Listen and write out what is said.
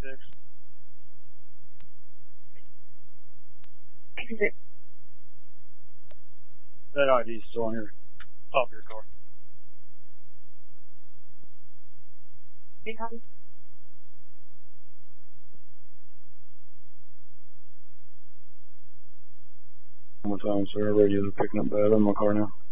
That ID is still on your top of your car. One more time, sir. Radios are picking up bad on my car now.